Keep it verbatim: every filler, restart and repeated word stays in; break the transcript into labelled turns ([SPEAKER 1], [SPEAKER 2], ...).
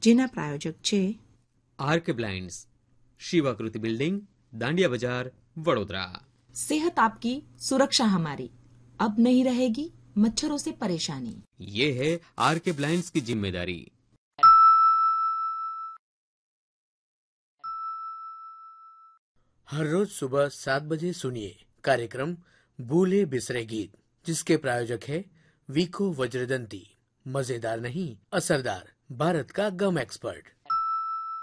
[SPEAKER 1] જેના પ્રાયોજક છે
[SPEAKER 2] arc blinds, શિવાકૃતિ building, dandiya બજાર, વડોદરા।
[SPEAKER 1] सेहत आपकी सुरक्षा हमारी, अब नहीं रहेगी मच्छरों से परेशानी।
[SPEAKER 2] ये है आर्क ब्लाइंड्स की जिम्मेदारी।
[SPEAKER 3] हर रोज सुबह सात बजे सुनिए कार्यक्रम भूले बिसरे गीत, जिसके प्रायोजक है वीको वज्रदंती। मजेदार नहीं, असरदार, भारत का गम एक्सपर्ट।